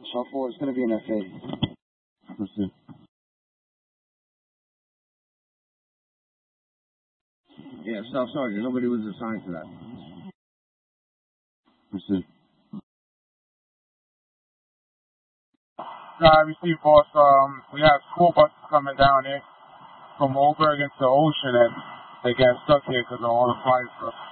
Shell 4 is going to be an FA. Proceed. Yeah, Staff Sergeant. Nobody was assigned to that. Proceed. I received, boss. We have school buses coming down here from Oberg into Ocean, and they get stuck here because of all the fire stuff.